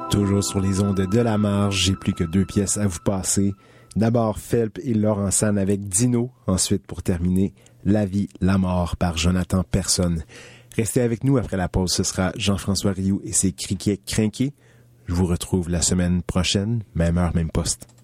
Toujours sur les ondes de la marge, j'ai plus que 2 pièces à vous passer. D'abord Felp et Laurent San avec Dino. Ensuite, pour terminer, La vie, la mort par Jonathan Personne. Restez avec nous après la pause, ce sera Jean-François Rioux et ses criquets crinqués. Je vous retrouve la semaine prochaine, même heure, même poste.